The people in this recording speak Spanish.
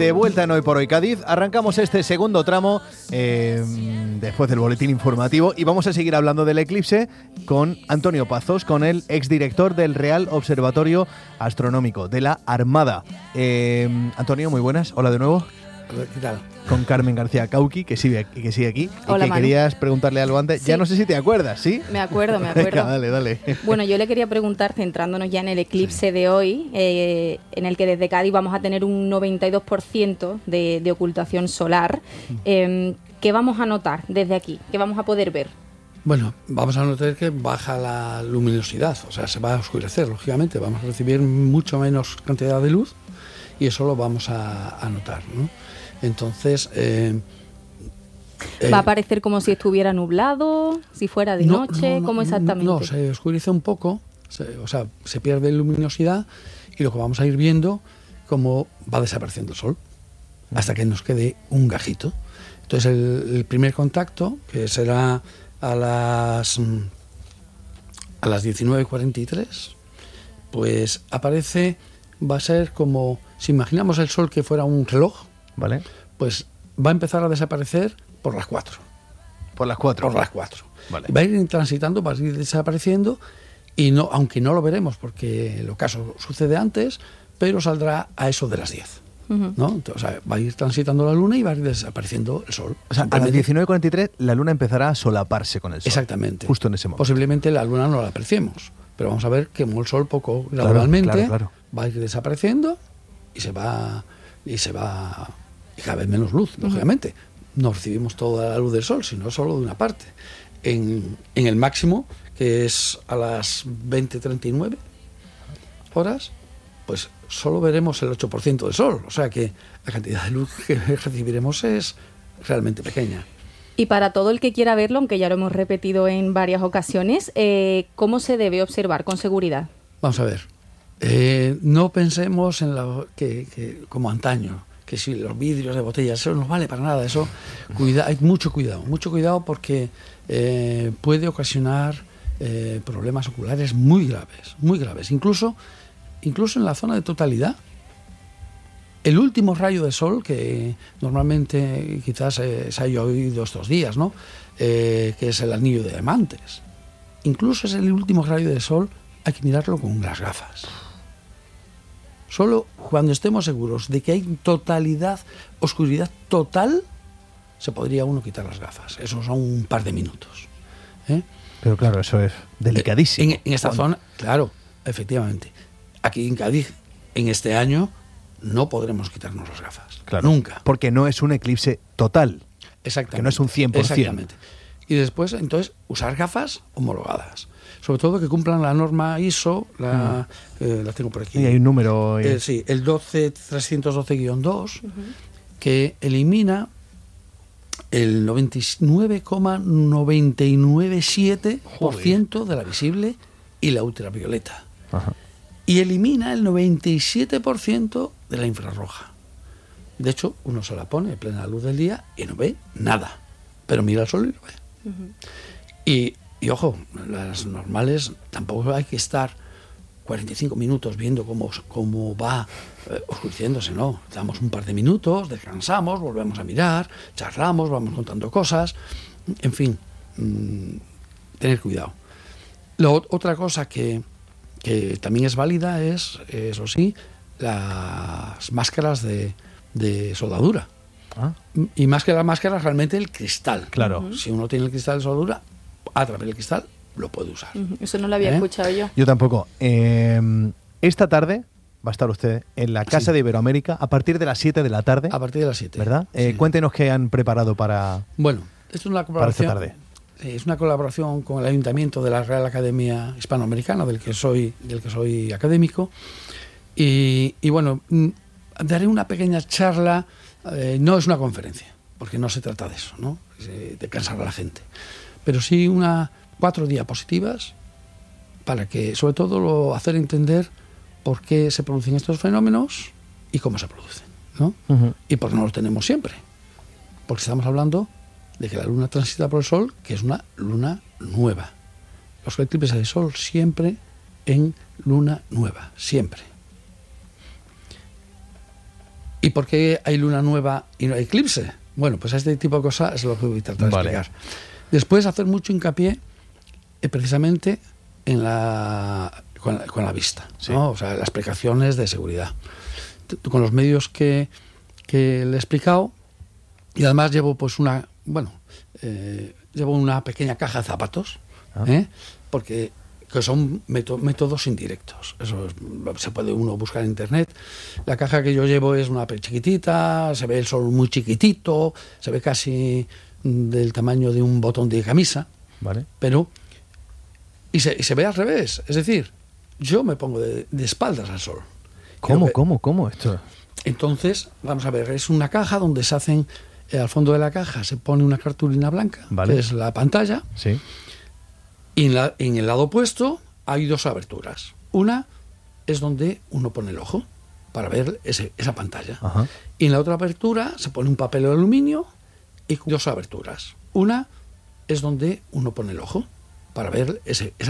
De vuelta en Hoy por Hoy Cádiz, arrancamos este segundo tramo después del boletín informativo y vamos a seguir hablando del eclipse con Antonio Pazos, con el exdirector del Real Observatorio Astronómico de la Armada. Antonio, muy buenas, hola de nuevo. ¿Qué tal? Con Carmen García Cauqui, que sigue aquí. Hola, y que Manu. Querías preguntarle algo antes. Sí. Ya no sé si te acuerdas, ¿sí? Me acuerdo. Venga, dale. Bueno, yo le quería preguntar, centrándonos ya en el eclipse de hoy, en el que desde Cádiz vamos a tener un 92% de ocultación solar. ¿Qué vamos a notar desde aquí? ¿Qué vamos a poder ver? Bueno, vamos a notar que baja la luminosidad, o sea, se va a oscurecer, lógicamente. Vamos a recibir mucho menos cantidad de luz y eso lo vamos a notar, ¿no? Entonces... ¿Va a parecer como si estuviera nublado, si fuera de noche? ¿Cómo exactamente? No, se oscurece un poco, se pierde luminosidad y lo que vamos a ir viendo cómo va desapareciendo el sol hasta que nos quede un gajito. Entonces el primer contacto, que será a las 19:43, pues aparece, va a ser como si imaginamos el sol que fuera un reloj, ¿vale? Pues va a empezar a desaparecer por las 4. Por las 4. Por las 4. Vale. Va a ir transitando, va a ir desapareciendo y no, aunque no lo veremos porque el ocaso sucede antes, pero saldrá a eso de las 10. ¿No? Entonces, o sea, va a ir transitando la luna y va a ir desapareciendo el sol. O sea, a las 19:43 la luna empezará a solaparse con el sol. Exactamente. Justo en ese momento. Posiblemente la luna no la apreciemos, pero vamos a ver que el sol poco gradualmente claro. va a ir desapareciendo y cada vez menos luz, lógicamente. No recibimos toda la luz del sol, sino solo de una parte. En el máximo, que es a las 20:39 horas, pues solo veremos el 8% del sol. O sea que la cantidad de luz que recibiremos es realmente pequeña. Y para todo el que quiera verlo, aunque ya lo hemos repetido en varias ocasiones, ¿cómo se debe observar con seguridad? Vamos a ver. No pensemos en que como antaño, que si los vidrios de botellas, eso no vale para nada. Eso, hay mucho cuidado porque puede ocasionar problemas oculares muy graves. Incluso en la zona de totalidad. El último rayo de sol, que normalmente quizás se haya oído estos días, ¿no? Que es el anillo de diamantes. Incluso es el último rayo de sol, hay que mirarlo con unas gafas. Solo cuando estemos seguros de que hay oscuridad total, se podría uno quitar las gafas. Eso son un par de minutos. Pero claro, eso es delicadísimo. En esta zona, claro, efectivamente. Aquí en Cádiz, en este año, no podremos quitarnos las gafas. Claro, nunca. Porque no es un eclipse total. Exactamente. Que no es un 100%. Exactamente. Y después, entonces, usar gafas homologadas. Sobre todo que cumplan la norma ISO, la tengo por aquí. Y hay un número. Sí, el 12312-2, que elimina el 99,997% de la visible y la ultravioleta. Ajá. Y elimina el 97% de la infrarroja. De hecho, uno se la pone en plena luz del día y no ve nada. Pero mira el sol y lo ve. Y ojo, las normales tampoco hay que estar 45 minutos viendo cómo va oscureciéndose, ¿no? Damos un par de minutos, descansamos, volvemos a mirar, charlamos, vamos contando cosas. En fin, tener cuidado. Otra cosa que también es válida es, eso sí, las máscaras de soldadura. Y más que las máscaras, realmente el cristal. Claro. Si uno tiene el cristal de soldadura, a través del cristal lo puede usar. Eso no lo había escuchado yo. Yo tampoco. Esta tarde va a estar usted en la Casa de Iberoamérica a partir de las 7 de la tarde. A partir de las 7. ¿Verdad? Sí. Cuéntenos qué han preparado para... Bueno, esto es una colaboración. Para esta tarde. Es una colaboración con el Ayuntamiento de la Real Academia Hispanoamericana, del que soy académico. Y bueno, daré una pequeña charla. No es una conferencia, porque no se trata de eso, ¿no? De cansar a la gente. Pero sí 4 diapositivas para que, sobre todo, hacer entender por qué se producen estos fenómenos y cómo se producen, ¿no? Y por qué no los tenemos siempre. Porque estamos hablando de que la luna transita por el sol, que es una luna nueva. Los eclipses de sol siempre en luna nueva, siempre. Y por qué hay luna nueva y no hay eclipse? Bueno, pues este tipo de cosas es lo que voy a tratar de explicar. Después, hacer mucho hincapié precisamente en con la vista, sí. ¿no? O sea, las precauciones de seguridad. Con los medios que le he explicado, y además llevo pues llevo una pequeña caja de zapatos, porque que son métodos indirectos. Eso se puede uno buscar en internet. La caja que yo llevo es una chiquitita, se ve el sol muy chiquitito, se ve casi del tamaño de un botón de camisa, vale. Pero y se ve al revés, es decir, yo me pongo de espaldas al sol. ¿Cómo esto? Entonces, vamos a ver, es una caja donde se hacen, al fondo de la caja se pone una cartulina blanca, vale. que es la pantalla, sí. Y en el lado opuesto hay dos aberturas. Una es donde uno pone el ojo para ver esa pantalla. Ajá. Y en la otra abertura se pone un papel de aluminio y dos aberturas. Una es donde uno pone el ojo para ver esa